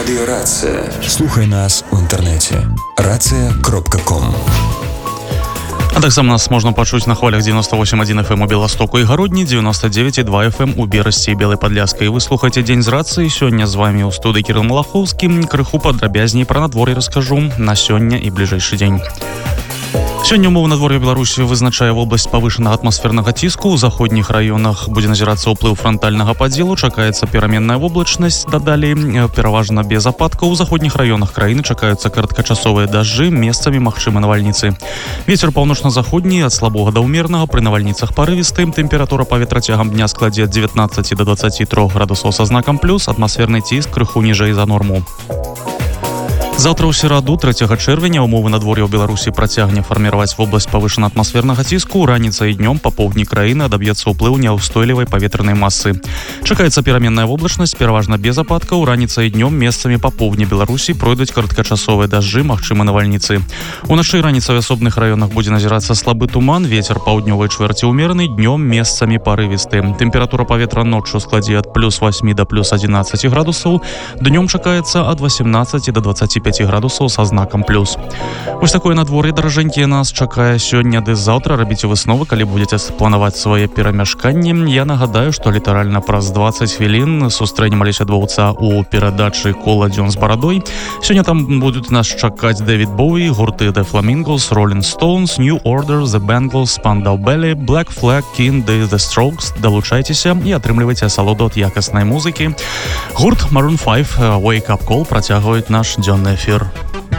Радіо Рація. Слухай нас у інтернеті. Рація.ком. А таксама нас можна пачуць на хвалях 98,1 FM у Беластоку і Гародні, 99,2 FM у Берасці і Белай Падляшскай. Вы слухаеце Дзень з рацыі. Сёння з вами ў студыі Кірыл Малахоўскі. Крыху падрабязней пра надвор'е раскажу на сёння і бліжэйшы дзень. Сёння ўмовы надвор'я Беларусі вызначае вобласць павышанага атмасфернага ціску. У заходніх раёнах будзе назірацца ўплыў франтальнага падзелу, чакаецца пераменная воблачнасць, дадалі пераважна без ападкаў. У заходніх раёнах краіны чакаюцца кароткачасовыя дажджы, месцамі магчымы навальніцы. Вецер паўночна-заходні ад слабога да ўмеранага, пры навальніцах парывісты. Тэмпература паветра цягам дня складзе ад 19 до 23 градусаў са знакам плюс, атмасферны ціск крыху ніжэй за норму. Заўтра ў сераду, 3 чэрвеня, умовы надвор'я ў Беларусі працягне фарміраваць вобласць павышанага атмасфернага ціску. Раніцай і днём па поўдні краіны адаб'ецца ўплыў няўстойлівай паветранай масы. Чакаецца пераменная воблачнасць, пераважна без ападкаў. Раніцай і днём месцамі па поўдні Беларусі пройдуць кароткачасовыя дажджы, магчымы навальніцы. Уначы і раніцай у асобных раёнах будзе назірацца слабы туман, вецер паўднёвай чвэрці ўмераны, днём месцамі парывісты. Тэмпература паветра ноччу складзе ад +8 да +11 градусаў. Днём чакаецца ад 18 до 25 градусаў са знакам плюс. Вось такое надвор'е, даражэнькія, нас чакае сёння ды заўтра. Рабіце высновы, калі будзеце планаваць свае перамяшканні. Я нагадаю, што літаральна праз 20 хвілін сустрэнем Алеся Двоўца у перадачы «Кола дзён з барадой». Сёння там будуць нас чакаць Дэвід Боуі, гурты The Flamingos, Rolling Stones, New Order, The Bangles, Spandau Ballet, Black Flag, King ды The Strokes. Далучайцеся і атрымлівайце асалоду ад якаснай музыкі. Гурт Maroon 5, Wake Up Call працягваюць наш дзённы эфир.